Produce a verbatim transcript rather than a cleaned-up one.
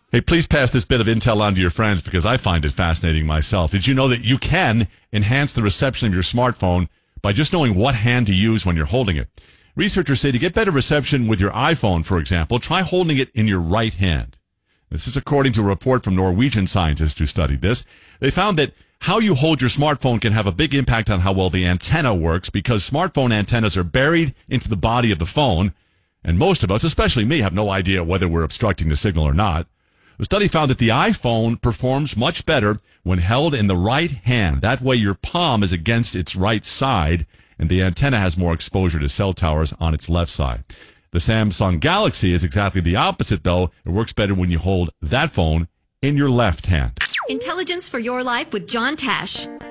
Hey, please pass this bit of intel on to your friends because I find it fascinating myself. Did you know that you can enhance the reception of your smartphone by just knowing what hand to use when you're holding it? Researchers say to get better reception with your iPhone, for example, try holding it in your right hand. This is according to a report from Norwegian scientists who studied this. They found that how you hold your smartphone can have a big impact on how well the antenna works because smartphone antennas are buried into the body of the phone, and most of us, especially me, have no idea whether we're obstructing the signal or not. The study found that the iPhone performs much better when held in the right hand. That way your palm is against its right side, and the antenna has more exposure to cell towers on its left side. The Samsung Galaxy is exactly the opposite, though. It works better when you hold that phone in your left hand. Intelligence for your life with John Tash.